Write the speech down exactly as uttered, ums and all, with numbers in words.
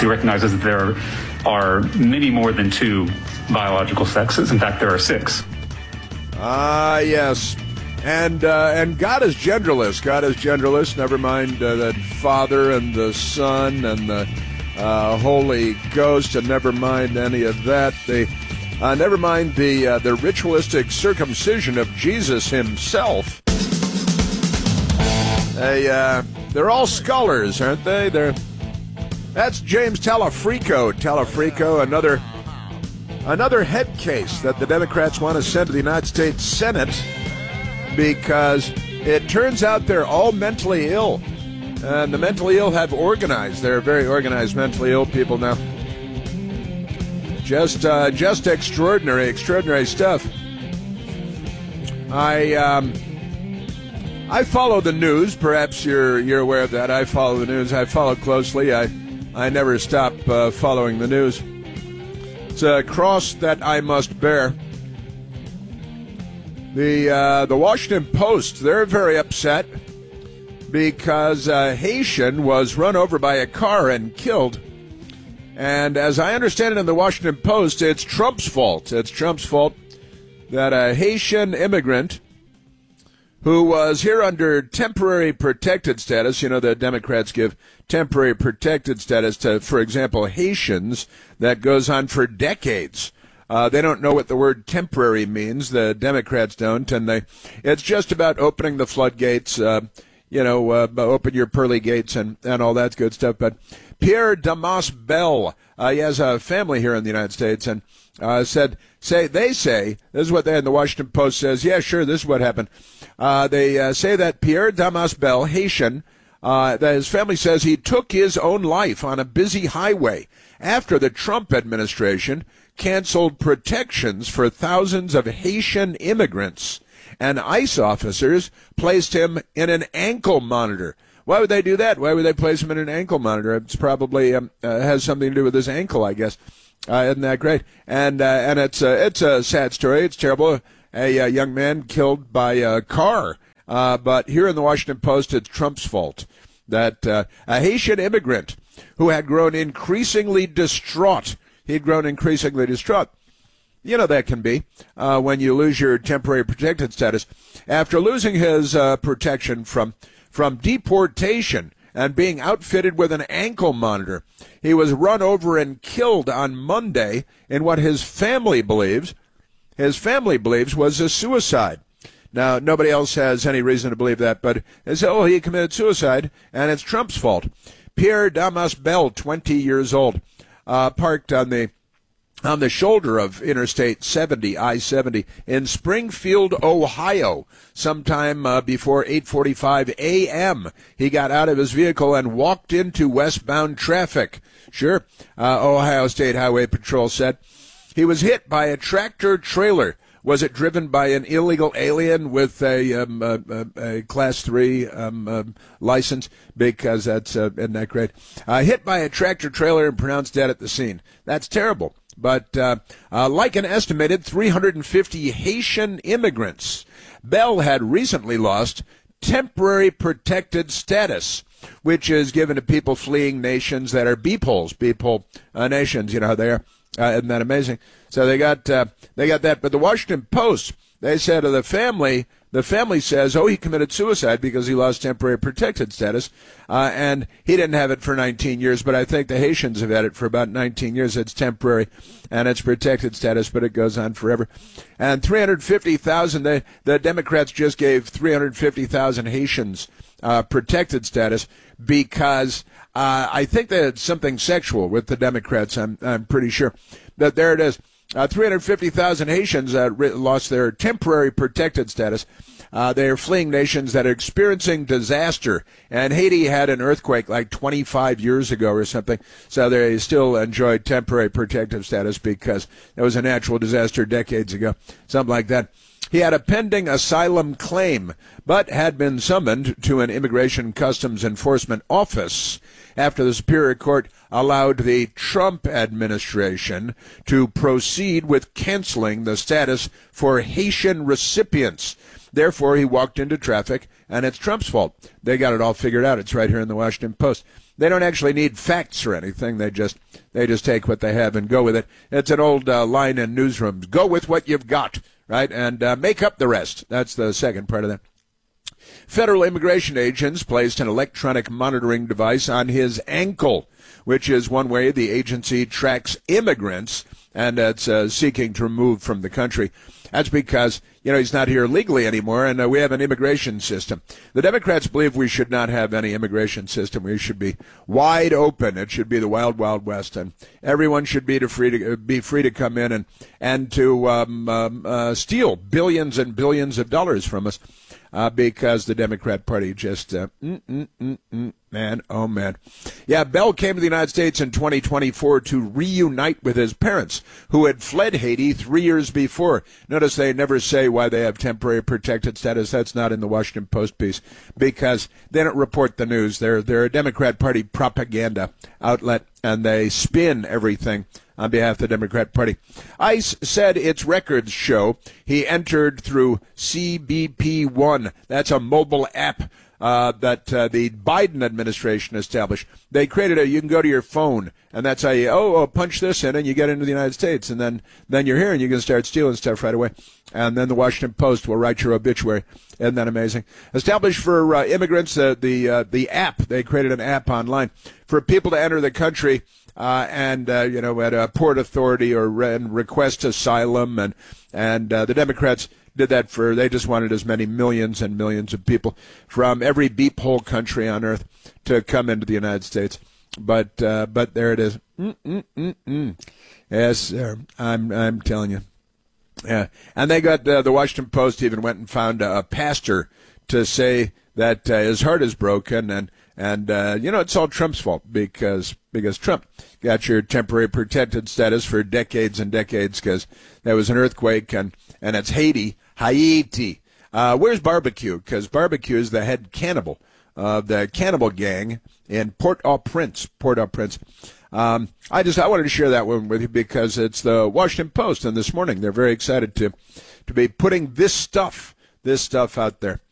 He recognizes that there are many more than two biological sexes. In fact, there are six. Ah, uh, yes. And uh, and God is genderless. God is genderless. Never mind uh, the Father and the Son and the uh, Holy Ghost, and never mind any of that. The uh, never mind the uh, the ritualistic circumcision of Jesus himself. They uh, they're all scholars, aren't they? They're that's James Talafrico. Talafrico, another another head case that the Democrats want to send to the United States Senate, because it turns out they're all mentally ill. And the mentally ill have organized. They're very organized mentally ill people now. Just uh, just extraordinary, extraordinary stuff. I um, I follow the news. Perhaps you're you're aware of that. I follow the news. I follow closely. I, I never stop uh, following the news. It's a cross that I must bear. The uh, the Washington Post, they're very upset because a Haitian was run over by a car and killed. And as I understand it in the Washington Post, it's Trump's fault. It's Trump's fault that a Haitian immigrant who was here under temporary protected status, you know, the Democrats give temporary protected status to, for example, Haitians, that goes on for decades. Uh, they don't know what the word temporary means. The Democrats don't, and they it's just about opening the floodgates, uh, you know, uh, open your pearly gates and, and all that good stuff. But Pierre Damas Bell, uh, he has a family here in the United States, and uh, said, say they say, this is what they in the Washington Post says, yeah, sure, this is what happened. Uh, they uh, say that Pierre Damas Bell, Haitian, uh, that his family says he took his own life on a busy highway after the Trump administration canceled protections for thousands of Haitian immigrants, and ICE officers placed him in an ankle monitor. Why would they do that? Why would they place him in an ankle monitor? It's probably um, uh, has something to do with his ankle, I guess. Uh, isn't that great? And uh, and it's a, it's a sad story. It's terrible. A, a young man killed by a car. Uh, but here in the Washington Post, it's Trump's fault that uh, a Haitian immigrant who had grown increasingly distraught. He'd grown increasingly distraught. You know that can be uh, when you lose your temporary protected status. After losing his uh, protection from from deportation and being outfitted with an ankle monitor, he was run over and killed on Monday in what his family believes, his family believes was a suicide. Now, nobody else has any reason to believe that, but they say, oh, he committed suicide, and it's Trump's fault. Pierre Damas Bell, twenty years old, uh, parked on the on the shoulder of Interstate seventy, I seventy, in Springfield, Ohio, sometime uh, before eight forty-five a.m. He got out of his vehicle and walked into westbound traffic. Sure, uh, Ohio State Highway Patrol said. He was hit by a tractor trailer. Was it driven by an illegal alien with a, um, a, a, a Class three um, um, license? Because that's, uh, isn't that great? Uh, hit by a tractor trailer and pronounced dead at the scene. That's terrible. But uh, uh, like an estimated three hundred fifty Haitian immigrants, Bell had recently lost temporary protected status, which is given to people fleeing nations that are B-poles, B-pole uh, nations. You know how they are. Uh, isn't that amazing? So they got uh, they got that. But the Washington Post, they said to the family, the family says, oh, he committed suicide because he lost temporary protected status, uh, and he didn't have it for nineteen years. But I think the Haitians have had it for about nineteen years. It's temporary, and it's protected status, but it goes on forever. And three hundred fifty thousand, the, the Democrats just gave three hundred fifty thousand Haitians uh, protected status because uh, I think that it's something sexual with the Democrats. I'm, I'm pretty sure. But there it is. Uh, three hundred fifty thousand Haitians uh, lost their temporary protected status. Uh, they are fleeing nations that are experiencing disaster. And Haiti had an earthquake like twenty-five years ago or something. So they still enjoyed temporary protective status because it was a natural disaster decades ago. Something like that. He had a pending asylum claim, but had been summoned to an Immigration Customs Enforcement office after the Superior Court allowed the Trump administration to proceed with canceling the status for Haitian recipients. Therefore, he walked into traffic, and it's Trump's fault. They got it all figured out. It's right here in the Washington Post. they don't actually need facts or anything. They just they just take what they have and go with it. It's an old uh, line in newsrooms: go with what you've got, right, and uh, make up the rest. That's the second part of that. Federal immigration agents placed an electronic monitoring device on his ankle, which is one way the agency tracks immigrants, and it's uh, seeking to remove from the country. That's because, you know, he's not here legally anymore, and uh, we have an immigration system. The Democrats believe we should not have any immigration system. We should be wide open. It should be the wild, wild west, and everyone should be to free to be free to come in and and to um, um, uh, steal billions and billions of dollars from us. Uh, because the Democrat Party just, uh, mm, mm, mm, mm, man, oh man. Yeah, Bell came to the United States in twenty twenty-four to reunite with his parents, who had fled Haiti three years before. Notice they never say why they have temporary protected status. That's not in the Washington Post piece, because they don't report the news. They're, they're a Democrat Party propaganda outlet, and they spin everything on behalf of the Democrat Party. ICE said its records show he entered through C B P one. That's a mobile app uh, that uh, the Biden administration established. They created a, you can go to your phone, and that's how you, oh, oh, punch this in, and you get into the United States, and then, then you're here, and you can start stealing stuff right away. And then the Washington Post will write your obituary. Isn't that amazing? Established for uh, immigrants, uh, the uh, the app, they created an app online for people to enter the country Uh, and, uh, you know, at a port authority or re- and request asylum. And, and uh, the Democrats did that for, they just wanted as many millions and millions of people from every beep hole country on earth to come into the United States. But, uh, but there it is. Mm-mm-mm-mm. Yes, sir. I'm, I'm telling you. Yeah. And they got, uh, the Washington Post even went and found a, a pastor to say that uh, his heart is broken, and And, uh, you know, it's all Trump's fault because because Trump got your temporary protected status for decades and decades because there was an earthquake, and, and it's Haiti, Haiti. Uh, where's Barbecue? Because Barbecue is the head cannibal of the cannibal gang in Port-au-Prince. Port-au-Prince. Um, I just I wanted to share that one with you because it's the Washington Post, and this morning they're very excited to to be putting this stuff, this stuff out there.